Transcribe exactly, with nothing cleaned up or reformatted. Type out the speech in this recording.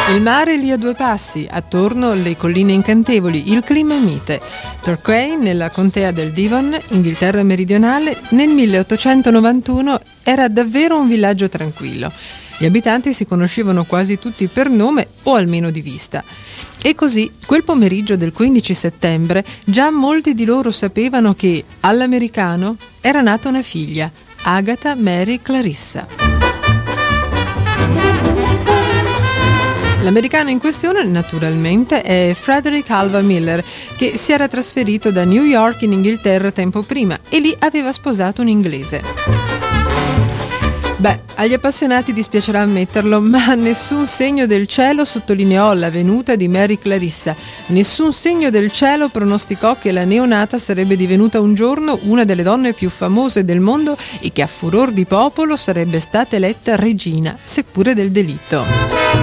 Il mare è lì a due passi, attorno le colline incantevoli, il clima mite. Torquay, nella contea del Devon, Inghilterra meridionale, nel milleottocentonovantuno era davvero un villaggio tranquillo. Gli abitanti si conoscevano quasi tutti per nome o almeno di vista. E così, quel pomeriggio del quindici settembre, già molti di loro sapevano che, all'americano, era nata una figlia, Agatha Mary Clarissa. L'americano in questione, naturalmente, è Frederick Alva Miller, che si era trasferito da New York in Inghilterra tempo prima e lì aveva sposato un inglese. Beh, agli appassionati dispiacerà ammetterlo, ma nessun segno del cielo sottolineò la venuta di Mary Clarissa. Nessun segno del cielo pronosticò che la neonata sarebbe divenuta un giorno una delle donne più famose del mondo e che a furor di popolo sarebbe stata eletta regina, seppure del delitto.